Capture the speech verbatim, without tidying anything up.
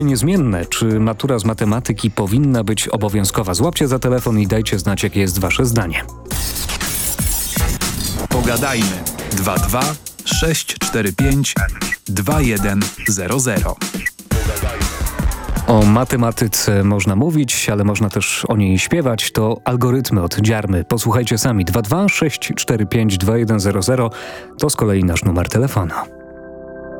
Niezmienne, czy matura z matematyki powinna być obowiązkowa? Złapcie za telefon i dajcie znać, jakie jest wasze zdanie. Pogadajmy dwa dwa sześć cztery pięć dwa jeden zero zero. O matematyce można mówić, ale można też o niej śpiewać. To Algorytmy od Dziarmy. Posłuchajcie sami. dwa dwa sześć cztery pięć dwa jeden zero zero to z kolei nasz numer telefonu.